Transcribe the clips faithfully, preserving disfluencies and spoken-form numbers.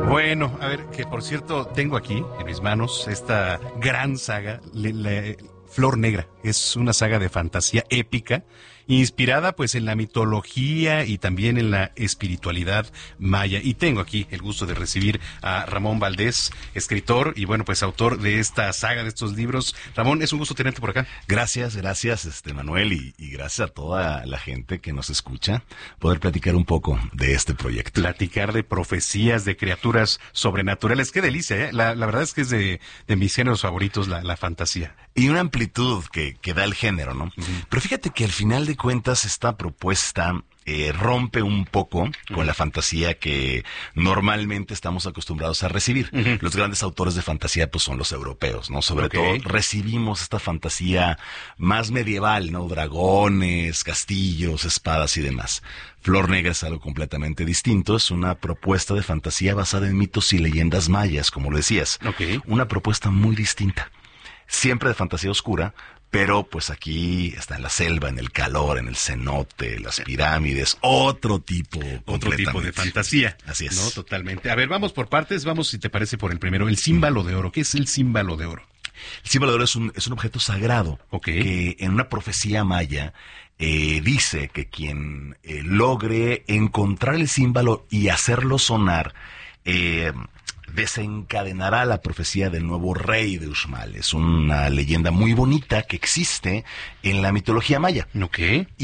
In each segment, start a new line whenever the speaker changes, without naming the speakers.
Bueno, a ver, que por cierto, tengo aquí en mis manos esta gran saga, le, le, Flor Negra. Es una saga de fantasía épica, inspirada pues en la mitología y también en la espiritualidad maya. Y tengo aquí el gusto de recibir a Ramón Valdés, escritor y bueno, pues autor de esta saga, de estos libros. Ramón, es un gusto tenerte por acá.
Gracias, gracias este Manuel y, y gracias a toda la gente que nos escucha, poder platicar un poco de este proyecto.
Platicar de profecías, de criaturas sobrenaturales. Qué delicia, ¿eh? La, la verdad es que es de, de mis géneros favoritos, la, la fantasía.
Y una amplitud que, que da el género, ¿no? Uh-huh. Pero fíjate que al final de cuentas esta propuesta eh, rompe un poco uh-huh. con la fantasía que normalmente estamos acostumbrados a recibir. Uh-huh. Los grandes autores de fantasía pues son los europeos, ¿no? Sobre okay. todo recibimos esta fantasía más medieval, ¿no? Dragones, castillos, espadas y demás. Flor Negra es algo completamente distinto, es una propuesta de fantasía basada en mitos y leyendas mayas, como lo decías.
Okay.
Una propuesta muy distinta. Siempre de fantasía oscura, pero pues aquí está en la selva, en el calor, en el cenote, las pirámides, otro tipo.
Otro tipo de fantasía.
Así es.
No, totalmente. A ver, vamos por partes, vamos si te parece por el primero. El címbalo de oro. ¿Qué es el címbalo de oro?
El címbalo de oro es un, es un objeto sagrado.
Okay.
Que en una profecía maya eh, dice que quien eh, logre encontrar el címbalo y hacerlo sonar, eh, desencadenará la profecía del nuevo rey de Uxmal. Es una leyenda muy bonita que existe en la mitología maya.
Ok.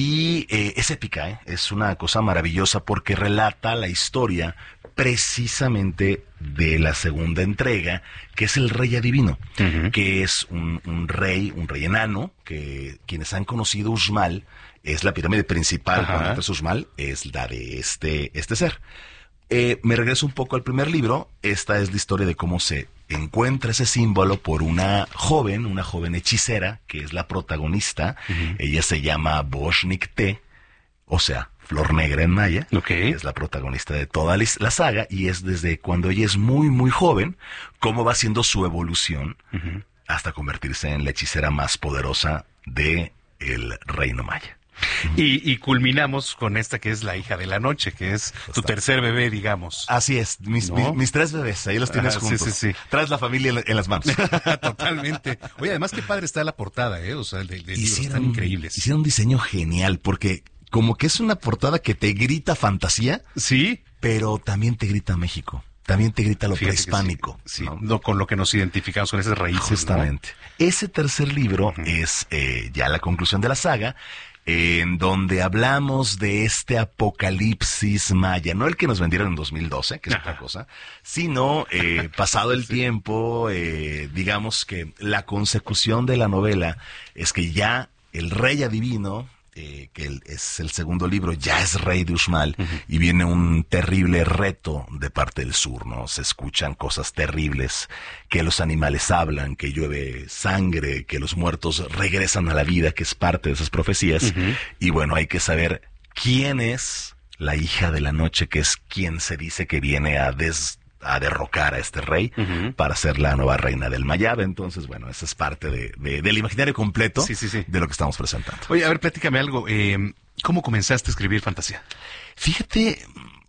Y eh, es épica, ¿eh? Es una cosa maravillosa porque relata la historia precisamente de la segunda entrega, que es el rey adivino, uh-huh. que es un, un rey, un rey enano, que quienes han conocido Uxmal, es la pirámide principal, cuando entras Uxmal, es la de este, este ser. Eh, me regreso un poco al primer libro. Esta es la historia de cómo se encuentra ese símbolo por una joven, una joven hechicera, que es la protagonista. Uh-huh. Ella se llama Bosh-Nik-Te, o sea, Flor Negra en maya.
Okay.
Es la protagonista de toda la saga y es desde cuando ella es muy, muy joven, cómo va haciendo su evolución uh-huh. hasta convertirse en la hechicera más poderosa del reino maya.
Y, y culminamos con esta que es la hija de la noche, que es tu Está. tercer bebé, digamos.
Así es, mis, ¿no? mis, mis tres bebés, ahí los tienes ah, juntos.
Sí, sí, sí.
Traes la familia en, en las manos.
Totalmente. Oye, además qué padre está la portada, ¿eh? O sea, el de, de libros están increíbles.
Hicieron un diseño genial, porque como que es una portada que te grita fantasía.
Sí.
Pero también te grita México. También te grita lo Fíjate prehispánico.
Sí, sí. ¿no? No, con lo que nos identificamos, con esas raíces.
Justamente. ¿No? Ese tercer libro uh-huh. es eh, ya la conclusión de la saga, en donde hablamos de este apocalipsis maya, no el que nos vendieron en dos mil doce, que es Ajá. otra cosa, sino eh, pasado el sí. tiempo, eh, digamos que la consecución de la novela es que ya el rey adivino, eh, que el, es el segundo libro, ya es rey de Uxmal, uh-huh. y viene un terrible reto de parte del sur, ¿no? Se escuchan cosas terribles, que los animales hablan, que llueve sangre, que los muertos regresan a la vida, que es parte de esas profecías, uh-huh. y bueno, hay que saber quién es la hija de la noche, que es quien se dice que viene a des... a derrocar a este rey uh-huh. para ser la nueva reina del Mayab. Entonces, bueno, esa es parte de, de, del imaginario completo
sí, sí, sí.
de lo que estamos presentando.
Oye, a ver, platícame algo. Eh, ¿Cómo comenzaste a escribir fantasía?
Fíjate,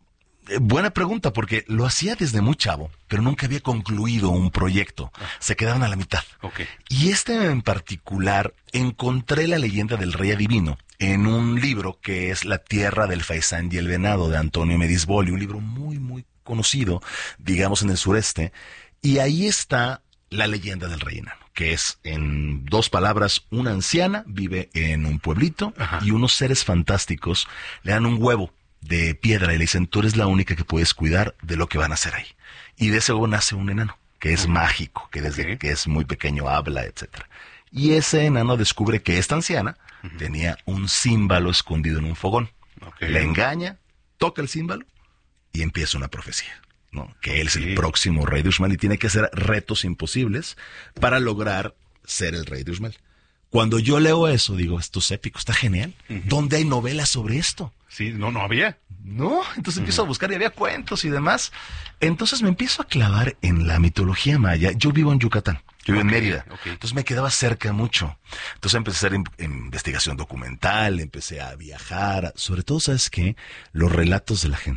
buena pregunta, porque lo hacía desde muy chavo, pero nunca había concluido un proyecto. Ah. Se quedaban a la mitad.
Okay.
Y este en particular, encontré la leyenda del rey adivino en un libro que es La tierra del faisán y el venado, de Antonio Medisboli, un libro muy, muy conocido, digamos, en el sureste, y ahí está la leyenda del rey enano, que es, en dos palabras, una anciana vive en un pueblito Ajá. y unos seres fantásticos le dan un huevo de piedra y le dicen, tú eres la única que puedes cuidar de lo que van a hacer ahí. Y de ese huevo nace un enano, que es uh-huh. mágico, que desde okay. que es muy pequeño habla, etcétera. Y ese enano descubre que esta anciana uh-huh. tenía un címbalo escondido en un fogón. Okay. Le engaña, toca el címbalo, y empieza una profecía, ¿no? Que él es el próximo rey de Uxmal y tiene que hacer retos imposibles para lograr ser el rey de Uxmal. Cuando yo leo eso, digo, esto es épico, está genial. Uh-huh. ¿Dónde hay novelas sobre esto?
Sí, no, no había.
No, entonces uh-huh. empiezo a buscar y había cuentos y demás. Entonces me empiezo a clavar en la mitología maya. Yo vivo en Yucatán. Yo vivo okay, en Mérida, okay. entonces me quedaba cerca mucho. Entonces empecé a hacer in- investigación documental, empecé a viajar. Sobre todo, ¿sabes qué? Los relatos de la gente.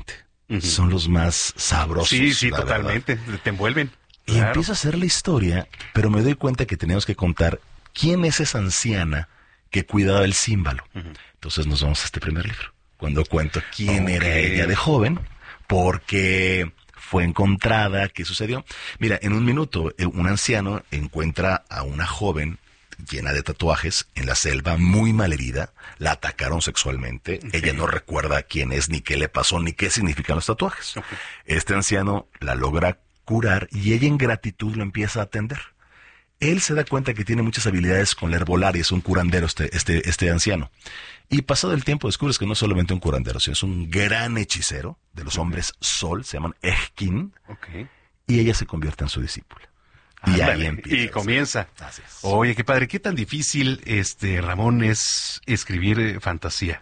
uh-huh. son los más sabrosos.
Sí, sí, totalmente,
verdad.
Te envuelven.
Y claro. empiezo a hacer la historia, pero me doy cuenta que tenemos que contar quién es esa anciana que cuidaba el címbalo. Uh-huh. Entonces nos vamos a este primer libro, cuando cuento quién okay. era ella de joven, porque fue encontrada, qué sucedió. Mira, en un minuto, un anciano encuentra a una joven llena de tatuajes en la selva, muy malherida, la atacaron sexualmente, okay. ella no recuerda quién es, ni qué le pasó, ni qué significan los tatuajes. Okay. Este anciano la logra curar y ella en gratitud lo empieza a atender. Él se da cuenta que tiene muchas habilidades con la herbolaria, es un curandero este, este, este anciano. Y pasado el tiempo descubres que no es solamente un curandero, sino es un gran hechicero de los hombres sol, se llaman Ejkin, okay. y ella se convierte en su discípula.
Y ahí empieza. Y comienza. Así es. Oye, qué padre, qué tan difícil, este Ramón, es escribir eh, fantasía.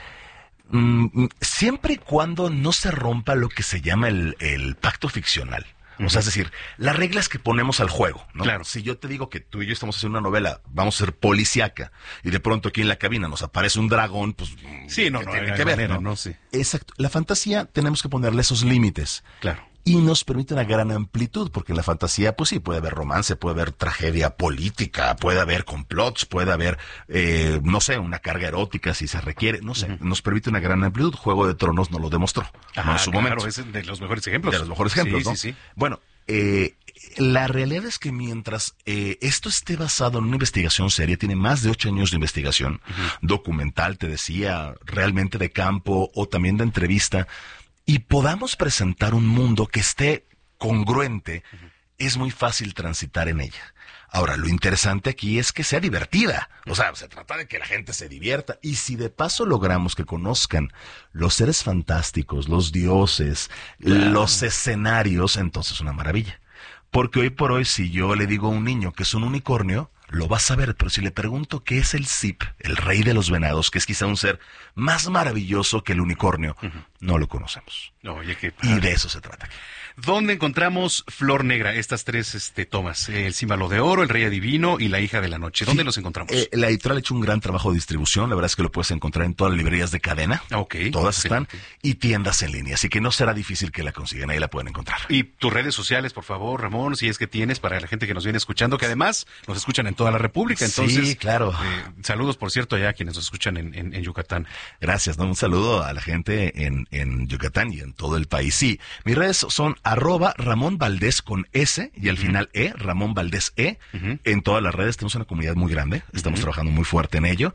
Mm, siempre y cuando no se rompa lo que se llama el, el pacto ficcional. O sea, es decir, las reglas que ponemos al juego, ¿no?
Claro.
Si yo te digo que tú y yo estamos haciendo una novela, vamos a ser policíaca, y de pronto aquí en la cabina nos aparece un dragón, pues...
Sí, no, no,
tiene que ver,
manera,
¿no?
no, sí.
Exacto. La fantasía tenemos que ponerle esos límites.
Claro.
Y nos permite una gran amplitud, porque en la fantasía, pues sí, puede haber romance, puede haber tragedia política, puede haber complots, puede haber, eh, no sé, una carga erótica si se requiere, no sé, uh-huh. nos permite una gran amplitud. Juego de Tronos nos lo demostró,
ah,
¿no? En su
claro,
momento.
Es de los mejores ejemplos.
De los mejores ejemplos,
sí,
¿no?
Sí, sí.
Bueno, eh, la realidad es que mientras eh, esto esté basado en una investigación seria, tiene más de ocho años de investigación, uh-huh. documental, te decía, realmente de campo o también de entrevista, y podamos presentar un mundo que esté congruente, uh-huh. es muy fácil transitar en ella. Ahora, lo interesante aquí es que sea divertida. O sea, se trata de que la gente se divierta. Y si de paso logramos que conozcan los seres fantásticos, los dioses, claro. los escenarios, entonces es una maravilla. Porque hoy por hoy, si yo le digo a un niño que es un unicornio, lo va a saber, pero si le pregunto qué es el Zip, el rey de los venados, que es quizá un ser más maravilloso que el unicornio, uh-huh. no lo conocemos.
Oye, qué
y de eso se trata aquí.
¿Dónde encontramos Flor Negra? Estas tres este, tomas, el Címbalo de Oro, el Rey Adivino y la Hija de la Noche. ¿Dónde sí, los encontramos?
Eh, la editorial ha hecho un gran trabajo de distribución. La verdad es que lo puedes encontrar en todas las librerías de cadena.
Ok.
Todas
excelente.
están. Y tiendas en línea. Así que no será difícil que la consigan. Ahí la pueden encontrar.
Y tus redes sociales, por favor, Ramón, si es que tienes, para la gente que nos viene escuchando, que además nos escuchan en toda la República. Entonces,
sí, claro.
Eh, saludos, por cierto, allá a quienes nos escuchan en, en, en Yucatán.
Gracias, ¿no? Un saludo a la gente en, en Yucatán y en todo el país. Sí, mis redes son arroba Ramón Valdés con S y al uh-huh. final E, Ramón Valdés E. Uh-huh. En todas las redes tenemos una comunidad muy grande. Estamos uh-huh. trabajando muy fuerte en ello.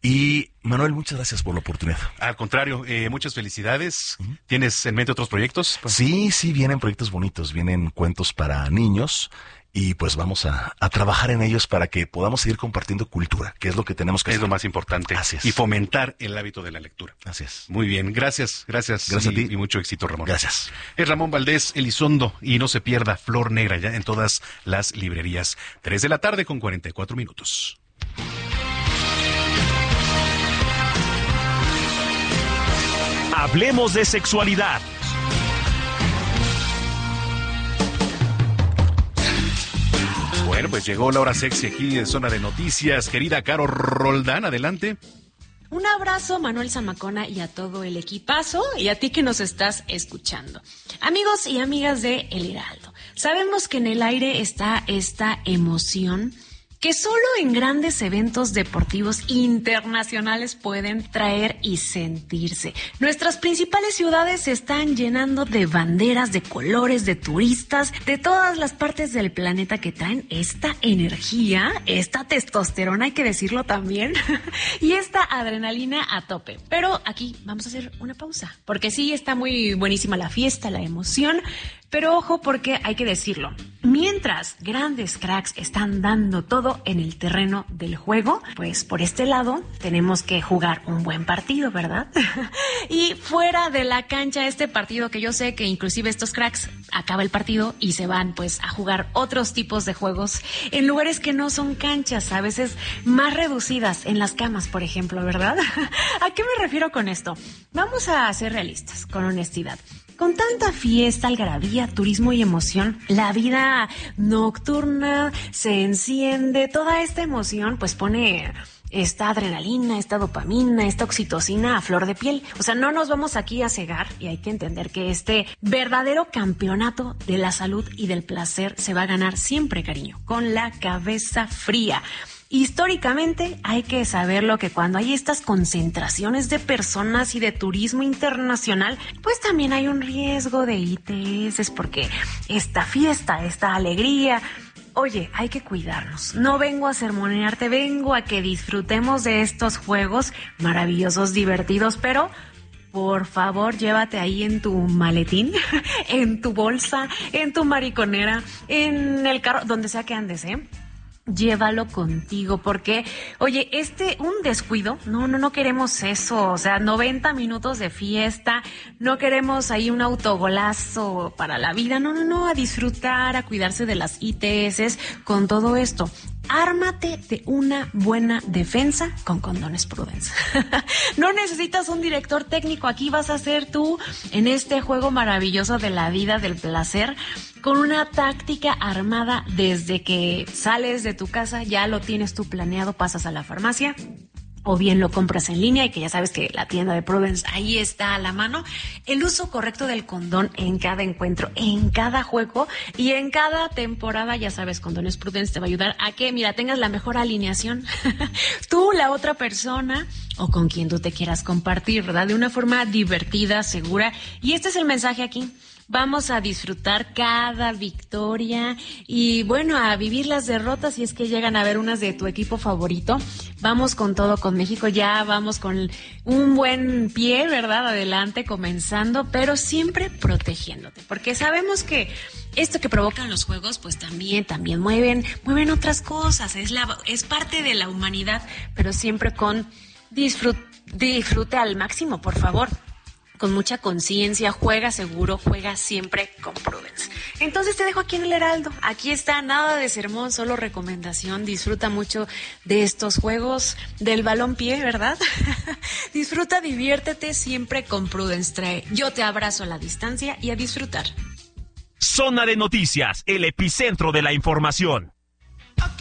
Y Manuel, muchas gracias por la oportunidad.
Al contrario, eh, muchas felicidades. Uh-huh. ¿Tienes en mente otros proyectos?
Sí, sí, vienen proyectos bonitos. Vienen cuentos para niños. Y pues vamos a, a trabajar en ellos para que podamos seguir compartiendo cultura, que es lo que tenemos que
es
hacer.
Es lo más importante.
Así es.
Y fomentar el hábito de la lectura.
Así es.
Muy bien, gracias, gracias.
Gracias
y,
a ti.
Y mucho éxito, Ramón.
Gracias.
Es Ramón Valdés Elizondo y no se pierda Flor Negra ya en todas las librerías. Tres de la tarde con cuarenta y cuatro minutos.
Hablemos de sexualidad.
Bueno, pues llegó la hora sexy aquí en Zona de Noticias. Querida Caro Roldán, adelante.
Un abrazo, Manuel Zamacona, y a todo el equipazo, y a ti que nos estás escuchando. Amigos y amigas de El Heraldo, sabemos que en el aire está esta emoción que solo en grandes eventos deportivos internacionales pueden traer y sentirse. Nuestras principales ciudades se están llenando de banderas, de colores, de turistas, de todas las partes del planeta que traen esta energía, esta testosterona, hay que decirlo también, y esta adrenalina a tope. Pero aquí vamos a hacer una pausa, porque sí está muy buenísima la fiesta, la emoción, pero ojo porque hay que decirlo. Mientras grandes cracks están dando todo en el terreno del juego, pues por este lado tenemos que jugar un buen partido, ¿verdad? Y fuera de la cancha, este partido que yo sé que inclusive estos cracks acaba el partido y se van pues a jugar otros tipos de juegos en lugares que no son canchas, a veces más reducidas, en las camas, por ejemplo, ¿verdad? ¿A qué me refiero con esto? Vamos a ser realistas, con honestidad. Con tanta fiesta, algarabía, turismo y emoción, la vida nocturna se enciende, toda esta emoción pues pone esta adrenalina, esta dopamina, esta oxitocina a flor de piel. O sea, no nos vamos aquí a cegar y hay que entender que este verdadero campeonato de la salud y del placer se va a ganar siempre, cariño, con la cabeza fría. Históricamente hay que saberlo que cuando hay estas concentraciones de personas y de turismo internacional, pues también hay un riesgo de I T S, porque esta fiesta, esta alegría, oye, hay que cuidarnos. No vengo a sermonearte, vengo a que disfrutemos de estos juegos maravillosos, divertidos, pero por favor, llévate ahí en tu maletín, en tu bolsa, en tu mariconera, en el carro, donde sea que andes, ¿eh? Llévalo contigo, porque, oye, este, un descuido, no, no, no queremos eso, o sea, noventa minutos de fiesta, no queremos ahí un autogolazo para la vida, no, no, no, a disfrutar, a cuidarse de las I T S con todo esto. Ármate de una buena defensa con Condones Prudence. No necesitas un director técnico, aquí vas a ser tú en este juego maravilloso de la vida, del placer, con una táctica armada desde que sales de tu casa, ya lo tienes tú planeado, pasas a la farmacia, o bien lo compras en línea y que ya sabes que la tienda de Prudence ahí está a la mano. El uso correcto del condón en cada encuentro, en cada juego y en cada temporada, ya sabes, Condones Prudence te va a ayudar a que, mira, tengas la mejor alineación. Tú, la otra persona o con quien tú te quieras compartir, ¿verdad? De una forma divertida, segura. Y este es el mensaje aquí. Vamos a disfrutar cada victoria y, bueno, a vivir las derrotas si es que llegan a ver unas de tu equipo favorito. Vamos con todo con México, ya vamos con un buen pie, ¿verdad? Adelante, comenzando, pero siempre protegiéndote, porque sabemos que esto que provocan los juegos, pues también, también mueven, mueven otras cosas, es, la, es parte de la humanidad, pero siempre con disfrut, disfrute al máximo, por favor. Con mucha conciencia, juega seguro, juega siempre con Prudence. Entonces te dejo aquí en el Heraldo. Aquí está, nada de sermón, solo recomendación. Disfruta mucho de estos juegos del balompié, ¿verdad? Disfruta, diviértete siempre con Prudence. Trae. Yo te abrazo a la distancia y a disfrutar.
Zona de Noticias, el epicentro de la información.